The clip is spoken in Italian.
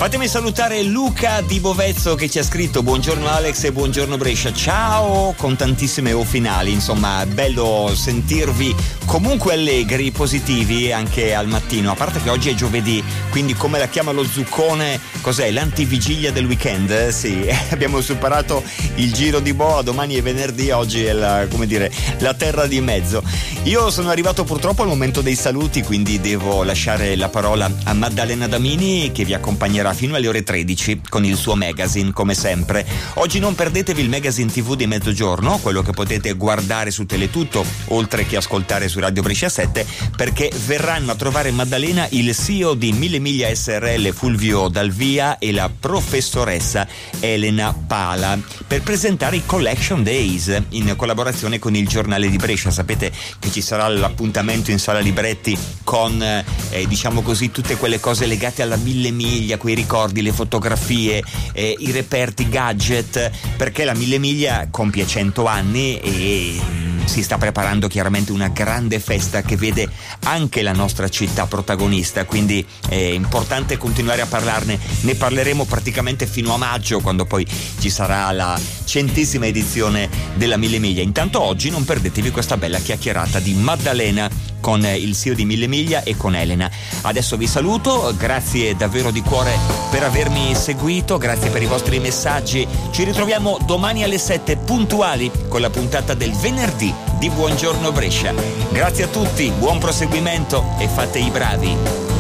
Fatemi salutare Luca di Bovezzo che ci ha scritto: buongiorno Alex e buongiorno Brescia, ciao, con tantissime O finali. Insomma, è bello sentirvi comunque allegri, positivi anche al mattino, a parte che oggi è giovedì, quindi come la chiama lo Zuccone, cos'è? L'antivigilia del weekend? Sì, abbiamo superato il giro di boa, domani è venerdì, oggi è la terra di mezzo. Io sono arrivato purtroppo al momento dei saluti, quindi devo lasciare la parola a Maddalena Damini che vi accompagnerà fino alle ore 13 con il suo magazine, come sempre. Oggi non perdetevi il magazine TV di mezzogiorno, quello che potete guardare su Teletutto oltre che ascoltare su Radio Brescia 7, perché verranno a trovare Maddalena il CEO di Mille Miglia SRL Fulvio Dalvia e la professoressa Elena Pala per presentare i Collection Days in collaborazione con il Giornale di Brescia. Sapete che ci sarà l'appuntamento in Sala Libretti con diciamo così tutte quelle cose legate alla Mille Miglia, quei ricordi, le fotografie, i reperti, gadget, perché la Mille Miglia compie 100 anni e si sta preparando chiaramente una grande festa che vede anche la nostra città protagonista, quindi è importante continuare a parlarne. Ne parleremo praticamente fino a maggio, quando poi ci sarà la 100ª edizione della Mille Miglia. Intanto oggi non perdetevi questa bella chiacchierata di Maddalena con il CEO di Mille Miglia e con Elena. Adesso vi saluto, grazie davvero di cuore per avermi seguito, grazie per i vostri messaggi. Ci ritroviamo domani alle 7 puntuali con la puntata del venerdì di Buongiorno Brescia. Grazie a tutti, buon proseguimento e fate i bravi.